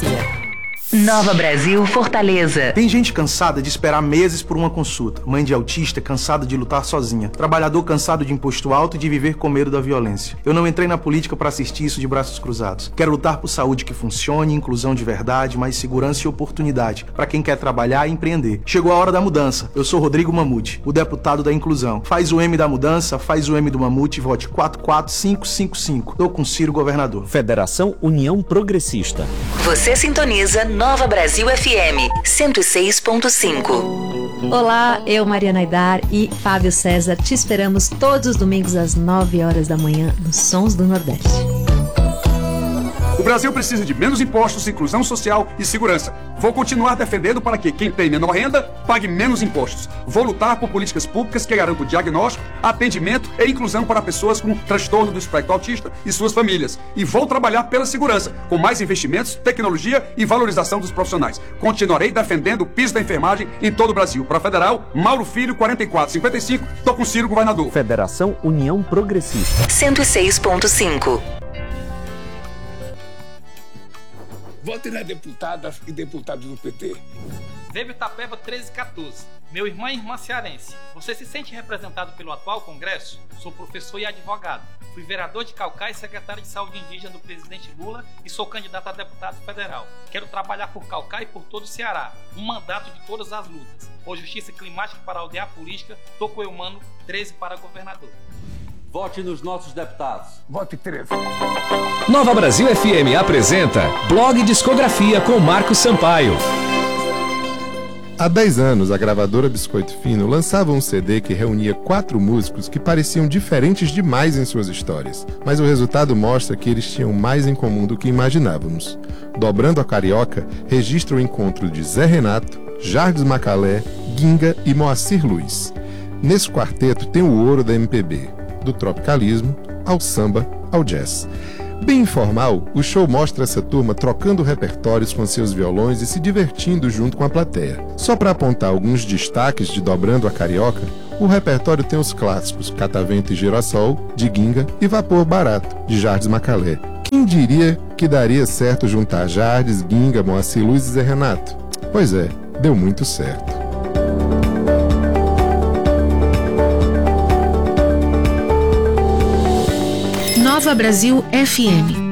democracia. Nova Brasil Fortaleza. Tem gente cansada de esperar meses por uma consulta. Mãe de autista cansada de lutar sozinha. Trabalhador cansado de imposto alto e de viver com medo da violência. Eu não entrei na política para assistir isso de braços cruzados. Quero lutar por saúde que funcione, inclusão de verdade, mais segurança e oportunidade para quem quer trabalhar e empreender. Chegou a hora da mudança. Eu sou Rodrigo Mamute, o deputado da inclusão. Faz o M da mudança, faz o M do Mamute e vote 44555. Tô com Ciro governador. Federação União Progressista. Você sintoniza Nova Brasil FM 106.5. Olá, eu, Mariana Aidar e Fábio César, te esperamos todos os domingos às 9 horas da manhã nos Sons do Nordeste. O Brasil precisa de menos impostos, inclusão social e segurança. Vou continuar defendendo para que quem tem menor renda pague menos impostos. Vou lutar por políticas públicas que garantam diagnóstico, atendimento e inclusão para pessoas com transtorno do espectro autista e suas famílias. E vou trabalhar pela segurança, com mais investimentos, tecnologia e valorização dos profissionais. Continuarei defendendo o piso da enfermagem em todo o Brasil. Para a Federal, Mauro Filho, 4455, tô com Ciro governador. Federação União Progressista. 106.5. Vote nas deputadas e deputados do PT. Veio Itapeva 1314. Meu irmão e irmã cearense, você se sente representado pelo atual Congresso? Sou professor e advogado. Fui vereador de Caucaia e secretário de Saúde Indígena do presidente Lula e sou candidato a deputado federal. Quero trabalhar por Caucaia e por todo o Ceará. Um mandato de todas as lutas. Por justiça climática para a aldeia política, Tocoeumano 13 para governador. Vote nos nossos deputados. Vote 13. Nova Brasil FM apresenta Blog Discografia com Marcos Sampaio. Há 10 anos, a gravadora Biscoito Fino lançava um CD que reunia 4 músicos que pareciam diferentes demais em suas histórias, mas o resultado mostra que eles tinham mais em comum do que imaginávamos. Dobrando a Carioca registra o encontro de Zé Renato, Jardes Macalé, Ginga e Moacir Luiz. Nesse quarteto tem o ouro da MPB, do tropicalismo ao samba ao jazz. Bem informal, o show mostra essa turma trocando repertórios com seus violões e se divertindo junto com a plateia. Só para apontar alguns destaques de Dobrando a Carioca, o repertório tem os clássicos Catavento e Girassol, de Ginga, e Vapor Barato, de Jardes Macalé. Quem diria que daria certo juntar Jardes, Ginga, Moacir Luiz e Zé Renato? Pois é, deu muito certo. Nova Brasil FM